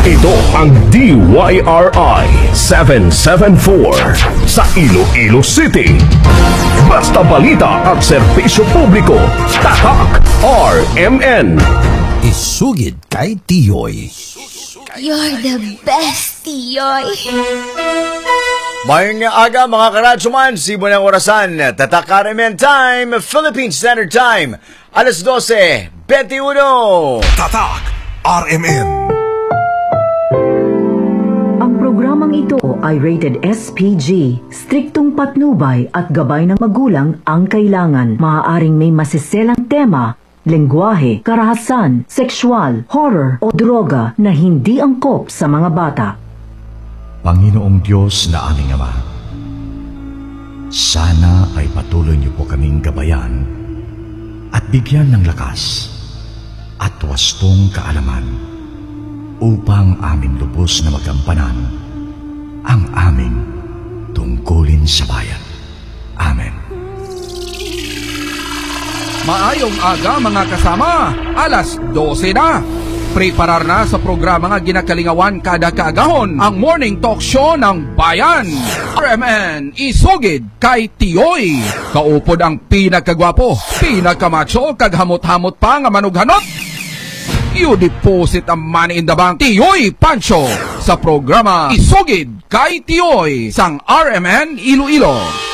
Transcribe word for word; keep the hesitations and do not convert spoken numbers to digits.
Ito ang D Y R I seven seven four sa Iloilo City. Basta balita at serbisyo publiko. Tatak R M N. Isugid kay Tiyoy. You're the best, Tiyoy. Mayong aga mga karadyoman, sibo ng orasan, Tatak R M N Time, Philippine Standard Time, alas dose, twenty-one. Tatak R M N. Ang programang ito ay rated S P G. Striktong patnubay at gabay ng magulang ang kailangan. Maaaring may masiselang tema, lengguwahe, karahasan, sexual, horror o droga na hindi angkop sa mga bata. Panginoong Diyos na aming Ama, sana ay patuloy niyo po kaming gabayan at bigyan ng lakas at wastong kaalaman upang aming lubos na magampanan ang aming tungkulin sa bayan. Amen. Maayong aga mga kasama, alas dose na. Preparar na sa programa nga ginakalingawan kada kaagahon ang morning talk show ng bayan. R M N Isugid kay Tiyoy. Kaupod ang pinakagwapo, pinakamacho, kaghamot-hamot pa nga manughanot. You deposit ang money in the bank. Tiyoy Pancho sa programa Isugid kay Tiyoy sang R M N Iloilo.